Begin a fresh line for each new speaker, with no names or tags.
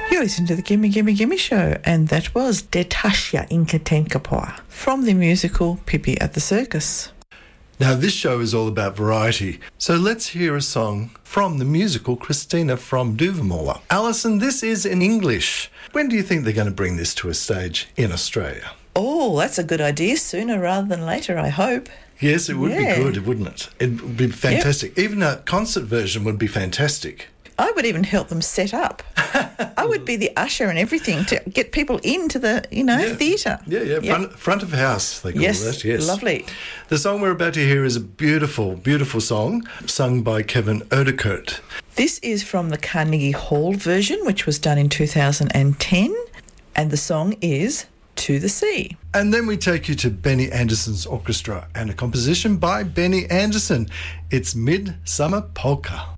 You're listening to the Gimme Gimme Gimme Show, and that was De Tasha Inka Tenkapoa from the musical Pippi at the Circus.
Now, this show is all about variety, so let's hear a song from the musical Christina from Duvermoor. Alison, this is in English. When do you think they're going to bring this to a stage in Australia?
Oh, that's a good idea. Sooner rather than later, I hope.
Yes, it would be good, wouldn't it? It would be fantastic. Yep. Even a concert version would be fantastic.
I would even help them set up. I would be the usher and everything to get people into the, theatre.
Yeah. Yep. Front of house, they call that. Yes,
lovely.
The song we're about to hear is a beautiful, beautiful song sung by Kevin Odekert.
This is from the Carnegie Hall version, which was done in 2010, and the song is To the Sea.
And then we take you to Benny Anderson's orchestra and a composition by Benny Anderson. It's Midsummer Polka.